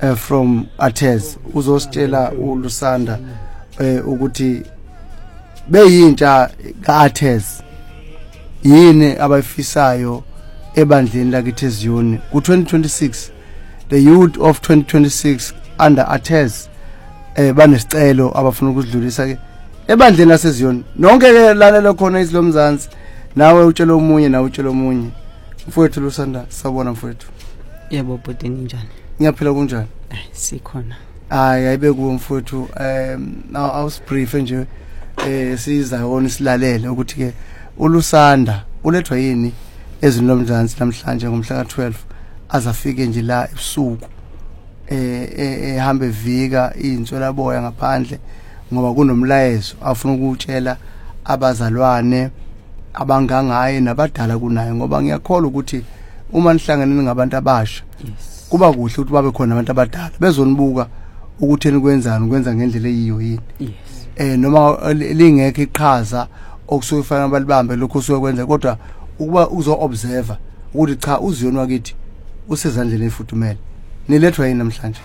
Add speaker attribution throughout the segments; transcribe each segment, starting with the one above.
Speaker 1: from Atez uzositshela uLusanda ukuthi beyintsha kaAtez yini abayifisayo ebandleni lakithi eZioni ku2026 the youth of 2026 under Atez banesicelo abafuna ukudlulisa ke ebandleni laseZioni nonke ke lalela khona isilomzansi nawe utshela omunye nawe utshela omunye mfowethu Lusanda sabona mfowethu
Speaker 2: yebo bhuti njani
Speaker 1: ngiyaphila kunjani
Speaker 2: sikhona
Speaker 1: ayibe ku mfowethu I was brief nje sizayona silalele ukuthi ke uLusanda ulethwa yini ezweni lomzansi namhlanje ngomhla ka12 azafike nje la ebusuku ehambe vika inswela boya ngaphandle ngoba kunomlayezo afuna ukutshela abazalwane abangangaye nabadala kunaye ngoba ngiyakholwa ukuthi uma nihlanganene ngabantu abasha kuba kuhle ukuthi babe khona abantu abadala bezonibuka ukuthi enikwenzani ukwenza ngendlela eyiyo yini noma lingekho iqhaza okusuke kufanele balibambe lokho usuke kwenza kodwa ukuba uzo observer ukuthi cha uZioni wakithi usezandleni efudumele nilethwa yini namhlanje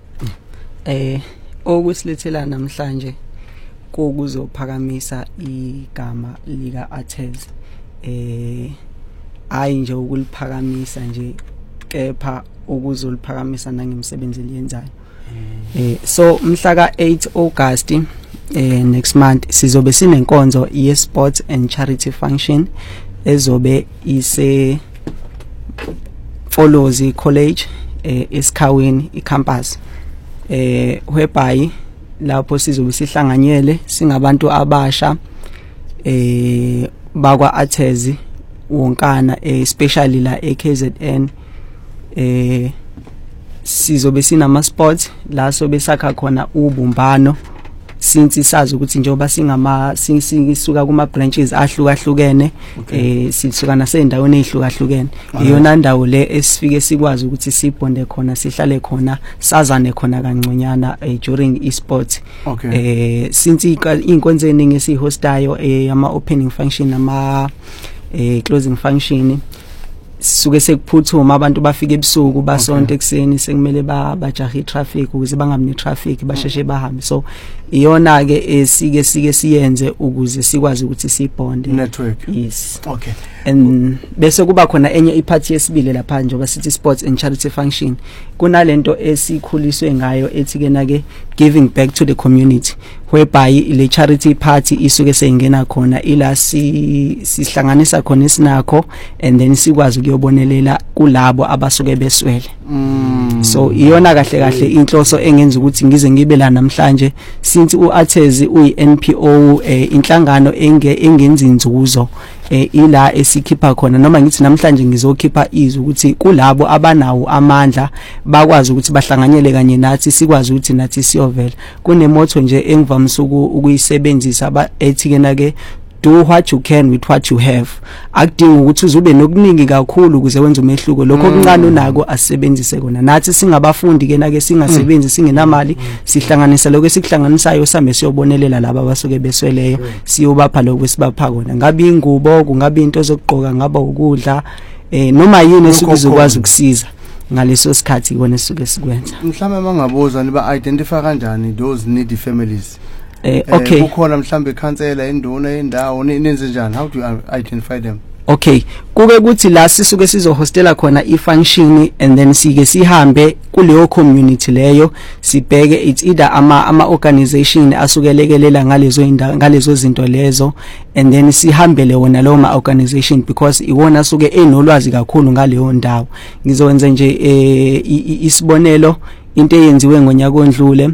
Speaker 2: okusilethela namhlanje kokuzophakamisa igama lika Atez hayi nje ukuliphakamisa nje kepha ukuzoliphakamisa nangemisebenzi eliyenzayo so mhla ka8 August next month sizobe sinenkonzo ye sports and charity function ezobe ise Folozi College eSikhaweni icampus whereby lapho sizobe sihlanganyele singabantu abasha bakwa Atez wonkana especially la eKZN sizobe sinama sports la sobe sakha khona ubumbano since sazi ukuthi njengoba sisuka kuma branches ahlukahlukene sisuka nasendaweni ezihlukahlukene iyona ndawo le esifike sikwazi ukuthi sibonde khona sihlale khona sazane khona kanconyana during esports since inkonzo eningi esihostayo ama opening function ama closing function suke sekuphuthuma abantu bafike ebusuku basonto ekseni sekumele bajahe traffic ukuze bangabi ne traffic basheshe bahambe so iyona ke esike siyenze ukuze sikwazi ukuthi sibonde
Speaker 1: network
Speaker 2: yes
Speaker 1: okay
Speaker 2: and bese kuba khona enye iphathi yesibili lapha nje ba city sports and charity function kunalento esikhuliswe ngayo ethi ke na ke giving back to the community whereby le charity party isuke seyingena khona ila sihlanganisa khona isinakho and then sikwazi ukuyobonelela kulabo abasuke beswele so iyona kahle inhloso engenza ukuthi ngize ngibe la namhlanje since uAtez uyiNPO inhlangano engenza inzuzo ila esikhipha khona noma ngithi namhlanje ngizokhipha izwi ukuthi kulabo abanawo amandla bakwazi ukuthi bahlanganyele kanye nathi sikwazi ukuthi nathi siyovela kunemotho nje engivamisa ukuyisebenzisa ethi ke na ke do what you can with what you have akudingi ukuthi uzube nokuningi kakhulu ukuze wenze umehluko lokho okuncane unako asebenzise kona nathi singabafundi ke na ke singasebenzi singenamali sihlanganisa lokho esikuhlanganisayo sambe siyobonelela laba abasuke besweleyo siyobapha lokho esibapha kona ngabe ingubo kungabe into zokugqoka ngaba ukudla noma yini esukuzokwazi ukusiza ngaleso sikhathi ikona esisuke sikwenza
Speaker 1: mhlawumbe mangabuza niba identify kanjani those needy families
Speaker 2: okay
Speaker 1: kukhona mhlambe ikhansela induna yendawo nenze njani how do you identify them
Speaker 2: okay kube kuthi la sisuke sizohostela khona ifunction and then sike sihambe kuleyo community leyo sibheke it's either ama organization asukelekelela ngalezo zinto lezo and then sihambele wona lawo ma organization because iwona asuke enolwazi kakhulu ngaleyo ndawo ngizokwenza nje isibonelo into eyenziwe ngonyaka ondlule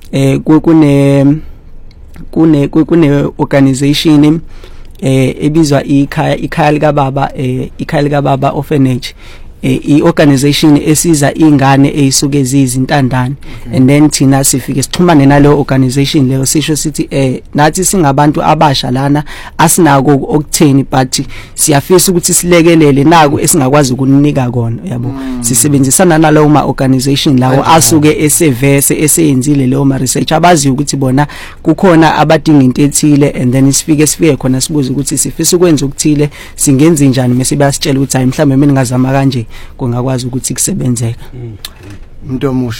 Speaker 2: kune organization ebizwa ikhaya lika baba orphanage iorganization esiza ingane ezisuke ezizintandane and then thina sifike sixhumane naleyo organization leyo sisho sithi nathi singabantu abasha lana asinako okutheni but siyafisa ukuthi silekelele naku esingakwazi ukunika kona yabo sisebenzisana nalawo ma organization lawo asuke esevese eseyenzile leyo ma research abazi ukuthi bona kukhona abadinga into ethile and then sifike khona sibuza ukuthi sifisa ukwenza ukuthile singenza njani mase bayasitshela ukuthi hayi mhlambe mina ngazama kanje kungakwazi ukuthi kusebenzeka
Speaker 1: umuntu omusha